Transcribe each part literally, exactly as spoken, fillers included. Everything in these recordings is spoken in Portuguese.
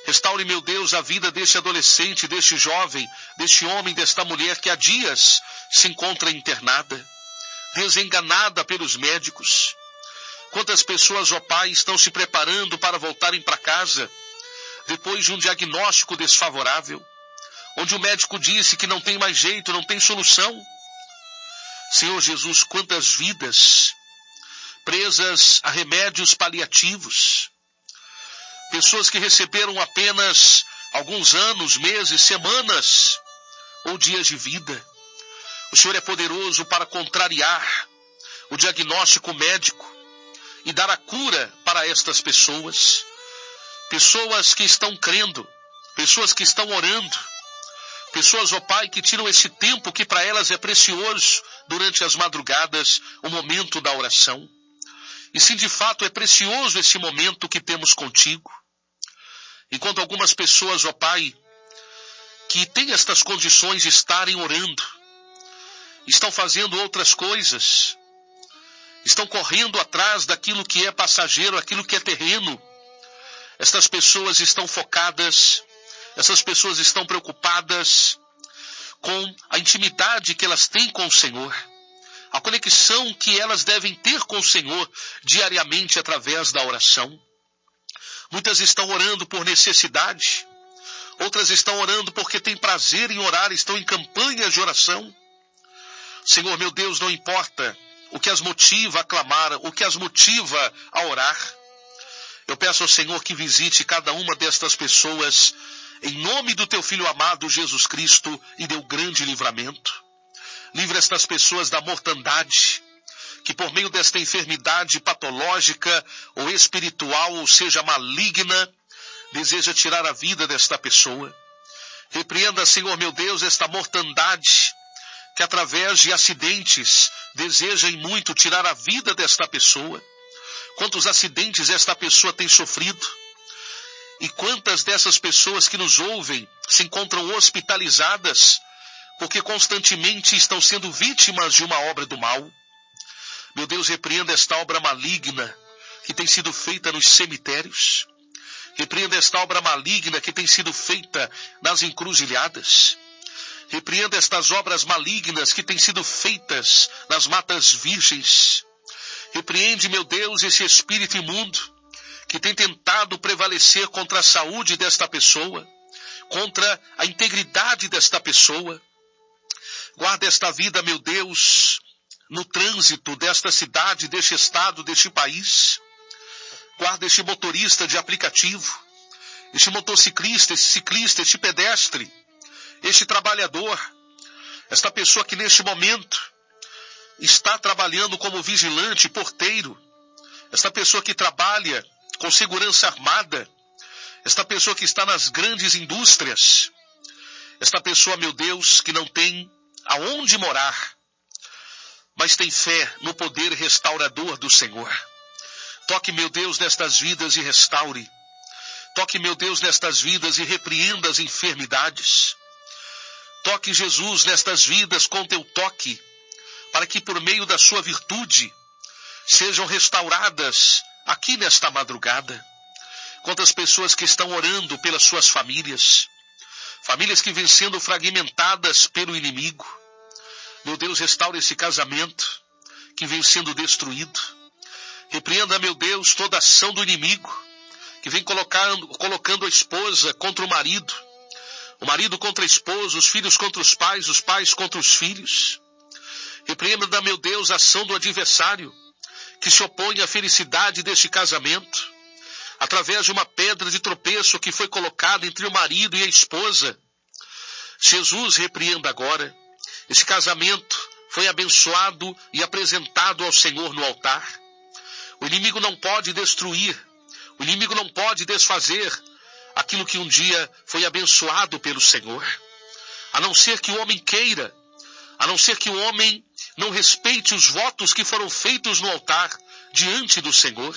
Restaure, meu Deus, a vida deste adolescente, deste jovem, deste homem, desta mulher que há dias se encontra internada, desenganada pelos médicos. Quantas pessoas, ó Pai, estão se preparando para voltarem para casa depois de um diagnóstico desfavorável, onde o médico disse que não tem mais jeito, não tem solução. Senhor Jesus, quantas vidas presas a remédios paliativos, pessoas que receberam apenas alguns anos, meses, semanas ou dias de vida. O Senhor é poderoso para contrariar o diagnóstico médico e dar a cura para estas pessoas. Pessoas que estão crendo, pessoas que estão orando, pessoas, ó Pai, que tiram esse tempo que para elas é precioso durante as madrugadas, o momento da oração. E sim, de fato, é precioso esse momento que temos contigo. Enquanto algumas pessoas, ó Pai, que têm estas condições de estarem orando, estão fazendo outras coisas, estão correndo atrás daquilo que é passageiro, aquilo que é terreno. Estas pessoas estão focadas, essas pessoas estão preocupadas com a intimidade que elas têm com o Senhor, a conexão que elas devem ter com o Senhor diariamente através da oração. Muitas estão orando por necessidade, outras estão orando porque têm prazer em orar, estão em campanhas de oração. Senhor, meu Deus, não importa o que as motiva a clamar, o que as motiva a orar. Eu peço ao Senhor que visite cada uma destas pessoas, em nome do teu Filho amado Jesus Cristo, e dê o grande livramento. Livra estas pessoas da mortandade, que por meio desta enfermidade patológica ou espiritual, ou seja, maligna, deseja tirar a vida desta pessoa. Repreenda, Senhor meu Deus, esta mortandade, que através de acidentes deseja em muito tirar a vida desta pessoa. Quantos acidentes esta pessoa tem sofrido? E quantas dessas pessoas que nos ouvem se encontram hospitalizadas porque constantemente estão sendo vítimas de uma obra do mal? Meu Deus, repreenda esta obra maligna que tem sido feita nos cemitérios. Repreenda esta obra maligna que tem sido feita nas encruzilhadas. Repreenda estas obras malignas que têm sido feitas nas matas virgens. Repreende, meu Deus, esse espírito imundo que tem tentado prevalecer contra a saúde desta pessoa, contra a integridade desta pessoa. Guarda esta vida, meu Deus, no trânsito desta cidade, deste estado, deste país. Guarda este motorista de aplicativo, este motociclista, este ciclista, este pedestre, este trabalhador, esta pessoa que neste momento está trabalhando como vigilante, porteiro, esta pessoa que trabalha com segurança armada, esta pessoa que está nas grandes indústrias, esta pessoa, meu Deus, que não tem aonde morar, mas tem fé no poder restaurador do Senhor. Toque, meu Deus, nestas vidas e restaure. Toque, meu Deus, nestas vidas e repreenda as enfermidades. Toque, Jesus, nestas vidas com teu toque, para que por meio da sua virtude sejam restauradas aqui nesta madrugada. Quantas pessoas que estão orando pelas suas famílias, famílias que vêm sendo fragmentadas pelo inimigo. Meu Deus, restaure esse casamento que vem sendo destruído. Repreenda, meu Deus, toda ação do inimigo que vem colocando, colocando a esposa contra o marido, o marido contra a esposa, os filhos contra os pais, os pais contra os filhos. Repreenda, meu Deus, a ação do adversário que se opõe à felicidade deste casamento, através de uma pedra de tropeço que foi colocada entre o marido e a esposa. Jesus, repreenda agora. Esse casamento foi abençoado e apresentado ao Senhor no altar. O inimigo não pode destruir, o inimigo não pode desfazer aquilo que um dia foi abençoado pelo Senhor. A não ser que o homem queira, a não ser que o homem não respeite os votos que foram feitos no altar diante do Senhor.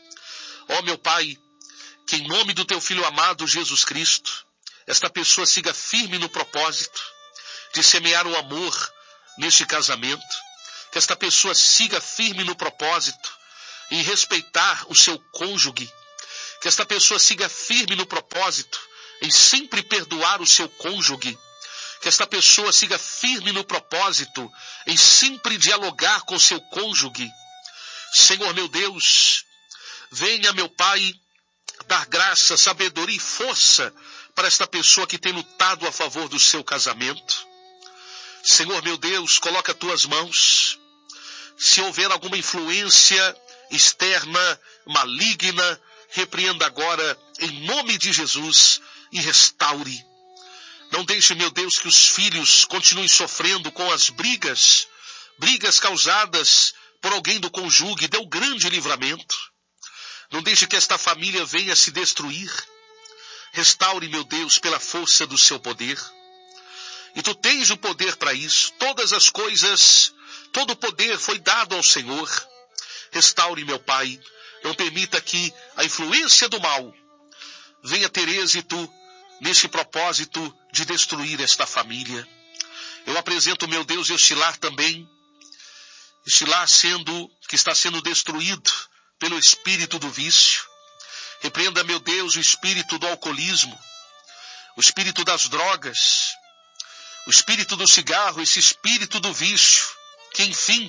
Ó meu Pai, que em nome do teu Filho amado Jesus Cristo, esta pessoa siga firme no propósito de semear o amor neste casamento, que esta pessoa siga firme no propósito em respeitar o seu cônjuge, Que esta pessoa siga firme no propósito em sempre perdoar o seu cônjuge. Que esta pessoa siga firme no propósito em sempre dialogar com seu cônjuge. Senhor meu Deus, venha, meu Pai, dar graça, sabedoria e força para esta pessoa que tem lutado a favor do seu casamento. Senhor meu Deus, coloca as tuas mãos. Se houver alguma influência externa, maligna, repreenda agora em nome de Jesus e restaure. Não deixe, meu Deus, que os filhos continuem sofrendo com as brigas, brigas causadas por alguém do conjugue. Dê o grande livramento. Não deixe que esta família venha se destruir. Restaure, meu Deus, pela força do seu poder. E tu tens o poder para isso. Todas as coisas, todo o poder foi dado ao Senhor. Restaure, meu Pai. Não permita que a influência do mal venha ter êxito nesse propósito de destruir esta família. Eu apresento, meu Deus, este lar também. Este lar sendo, que está sendo destruído pelo espírito do vício. Repreenda, meu Deus, o espírito do alcoolismo, o espírito das drogas, o espírito do cigarro, esse espírito do vício, que, enfim,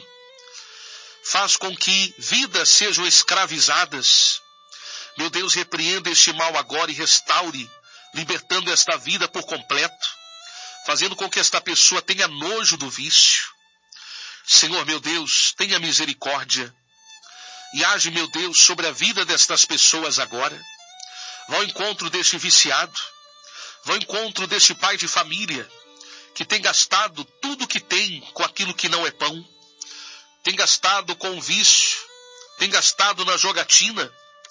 faz com que vidas sejam escravizadas. Meu Deus, repreenda este mal agora e restaure, libertando esta vida por completo, fazendo com que esta pessoa tenha nojo do vício. Senhor, meu Deus, tenha misericórdia e age, meu Deus, sobre a vida destas pessoas agora. Vá ao encontro deste viciado, vá ao encontro deste pai de família que tem gastado tudo que tem com aquilo que não é pão, tem gastado com o vício, tem gastado na jogatina.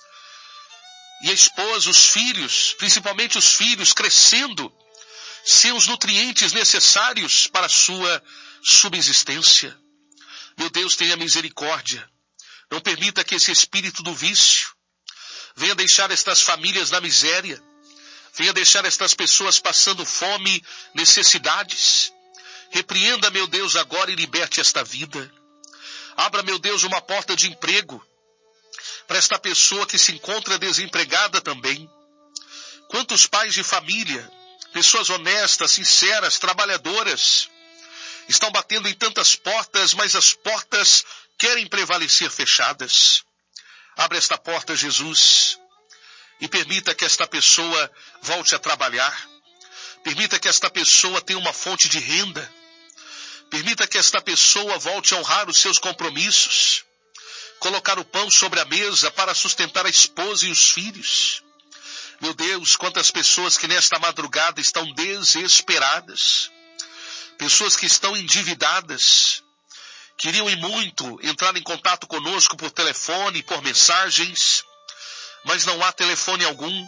E a esposa, os filhos, principalmente os filhos, crescendo sem os nutrientes necessários para a sua subsistência. Meu Deus, tenha misericórdia. Não permita que esse espírito do vício venha deixar estas famílias na miséria, venha deixar estas pessoas passando fome, necessidades. Repreenda, meu Deus, agora e liberte esta vida. Abra, meu Deus, uma porta de emprego para esta pessoa que se encontra desempregada também. Quantos pais de família, pessoas honestas, sinceras, trabalhadoras, estão batendo em tantas portas, mas as portas querem prevalecer fechadas. Abra esta porta, Jesus, e permita que esta pessoa volte a trabalhar. Permita que esta pessoa tenha uma fonte de renda. Permita que esta pessoa volte a honrar os seus compromissos. Colocar o pão sobre a mesa para sustentar a esposa e os filhos. Meu Deus, quantas pessoas que nesta madrugada estão desesperadas. Pessoas que estão endividadas. Queriam e muito entrar em contato conosco por telefone, por mensagens, mas não há telefone algum,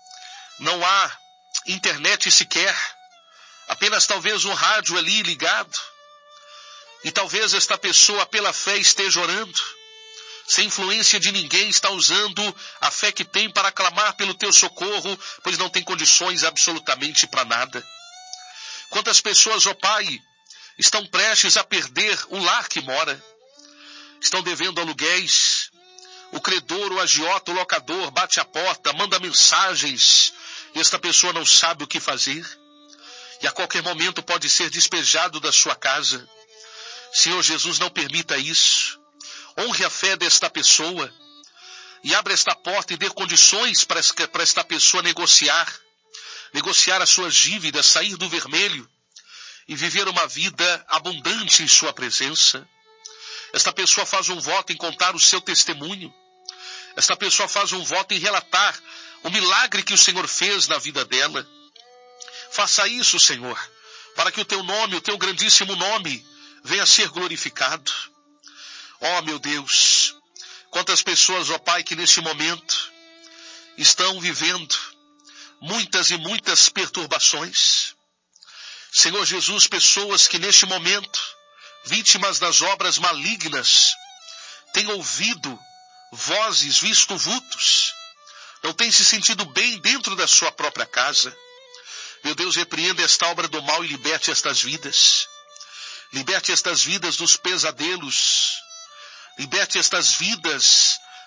não há internet sequer, apenas talvez um rádio ali ligado, e talvez esta pessoa pela fé esteja orando, sem influência de ninguém, está usando a fé que tem para clamar pelo teu socorro, pois não tem condições absolutamente para nada. Quantas pessoas, ó Pai, estão prestes a perder o lar que mora, estão devendo aluguéis, o credor, o agiota, o locador bate a porta, manda mensagens, e esta pessoa não sabe o que fazer, e a qualquer momento pode ser despejado da sua casa. Senhor Jesus, não permita isso. Honre a fé desta pessoa e abra esta porta e dê condições para esta pessoa negociar, negociar as suas dívidas, sair do vermelho e viver uma vida abundante em sua presença. Esta pessoa faz um voto em contar o seu testemunho. Esta pessoa faz um voto em relatar o milagre que o Senhor fez na vida dela. Faça isso, Senhor, para que o teu nome, o teu grandíssimo nome, venha a ser glorificado. Ó, meu Deus, quantas pessoas, ó Pai, que neste momento estão vivendo muitas e muitas perturbações. Senhor Jesus, pessoas que neste momento, vítimas das obras malignas, têm ouvido vozes, visto vultos, não têm se sentido bem dentro da sua própria casa. Meu Deus, repreenda esta obra do mal e liberte estas vidas. Liberte estas vidas dos pesadelos. Liberte estas vidas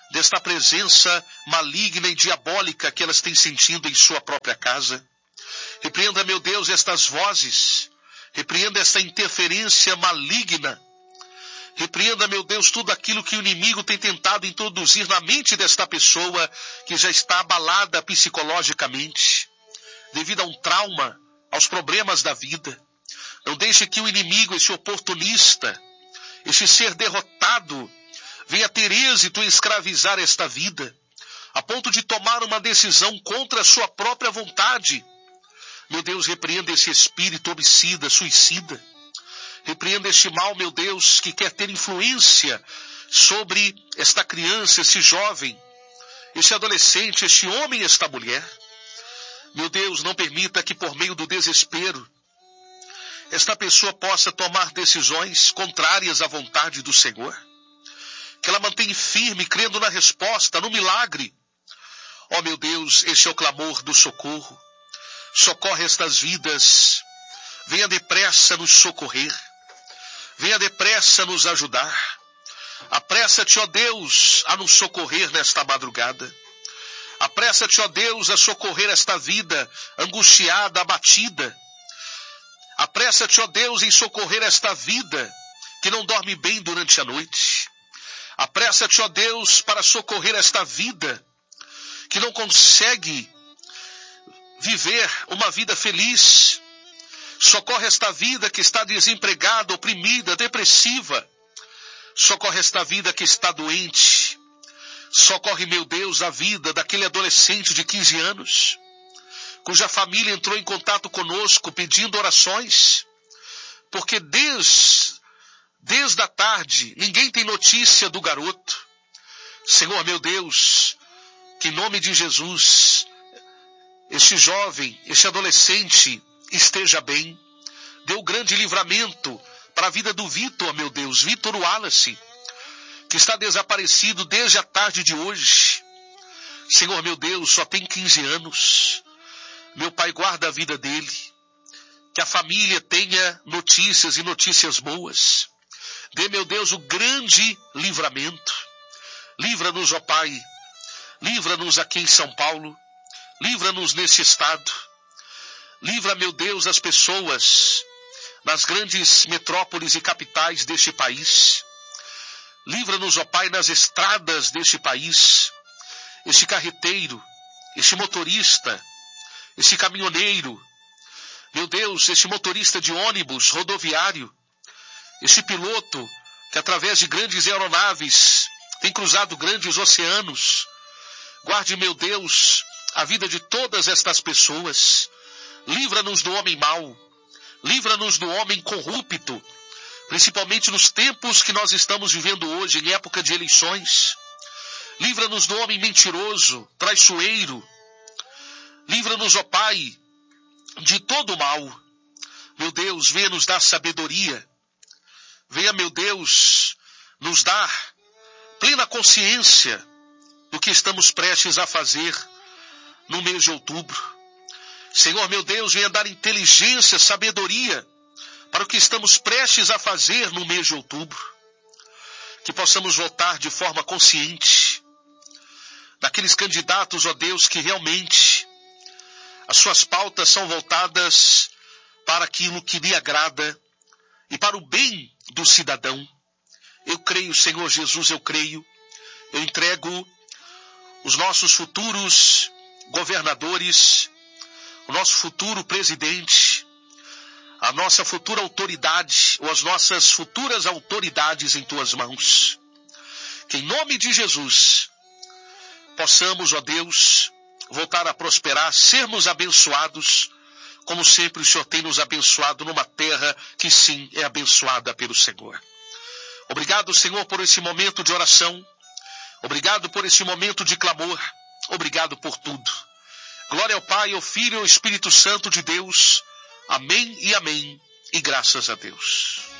desta presença maligna e diabólica que elas têm sentido em sua própria casa. Repreenda, meu Deus, estas vozes. Repreenda esta interferência maligna. Repreenda, meu Deus, tudo aquilo que o inimigo tem tentado introduzir na mente desta pessoa que já está abalada psicologicamente, devido a um trauma, aos problemas da vida. Não deixe que o inimigo, esse oportunista, esse ser derrotado, venha ter êxito em escravizar esta vida, a ponto de tomar uma decisão contra a sua própria vontade. Meu Deus, repreenda esse espírito homicida, suicida. Repreenda este mal, meu Deus, que quer ter influência sobre esta criança, esse jovem, este adolescente, este homem, esta mulher. Meu Deus, não permita que por meio do desespero esta pessoa possa tomar decisões contrárias à vontade do Senhor. Que ela mantenha firme, crendo na resposta, no milagre. Ó meu Deus, este é o clamor do socorro. Socorre estas vidas. Venha depressa nos socorrer. Venha depressa nos ajudar. Apressa-te, ó Deus, a nos socorrer nesta madrugada. Apressa-te, ó Deus, a socorrer esta vida angustiada, abatida. Apressa-te, ó Deus, em socorrer esta vida que não dorme bem durante a noite. Apressa-te, ó Deus, para socorrer esta vida que não consegue viver uma vida feliz. Socorre esta vida que está desempregada, oprimida, depressiva. Socorre esta vida que está doente. Socorre, meu Deus, a vida daquele adolescente de quinze anos, cuja família entrou em contato conosco pedindo orações, porque desde, desde a tarde ninguém tem notícia do garoto. Senhor, meu Deus, que em nome de Jesus, este jovem, este adolescente esteja bem. Deu grande livramento para a vida do Vitor, meu Deus, Vitor Wallace, que está desaparecido desde a tarde de hoje. Senhor, meu Deus, só tem quinze anos. Meu Pai, guarda a vida dele. Que a família tenha notícias e notícias boas. Dê, meu Deus, o grande livramento. Livra-nos, ó Pai. Livra-nos aqui em São Paulo. Livra-nos neste estado. Livra, meu Deus, as pessoas nas grandes metrópoles e capitais deste país. Livra-nos, ó Pai, nas estradas deste país. Este carreteiro, este motorista, este caminhoneiro, meu Deus, este motorista de ônibus rodoviário, este piloto que através de grandes aeronaves tem cruzado grandes oceanos. Guarde, meu Deus, a vida de todas estas pessoas. Livra-nos do homem mau. Livra-nos do homem corrupto, principalmente nos tempos que nós estamos vivendo hoje, em época de eleições. Livra-nos do homem mentiroso, traiçoeiro. Livra-nos, ó Pai, de todo o mal. Meu Deus, venha nos dar sabedoria. Venha, meu Deus, nos dar plena consciência do que estamos prestes a fazer no mês de outubro. Senhor, meu Deus, venha dar inteligência, sabedoria para o que estamos prestes a fazer no mês de outubro. Que possamos votar de forma consciente daqueles candidatos, ó Deus, que realmente as suas pautas são voltadas para aquilo que lhe agrada e para o bem do cidadão. Eu creio, Senhor Jesus, eu creio. Eu entrego os nossos futuros governadores, o nosso futuro presidente, a nossa futura autoridade, ou as nossas futuras autoridades em tuas mãos. Que em nome de Jesus possamos, ó Deus, voltar a prosperar, sermos abençoados, como sempre o Senhor tem nos abençoado numa terra que sim é abençoada pelo Senhor. Obrigado, Senhor, por esse momento de oração. Obrigado por esse momento de clamor. Obrigado por tudo. Glória ao Pai, ao Filho e ao Espírito Santo de Deus. Amém e amém. E graças a Deus.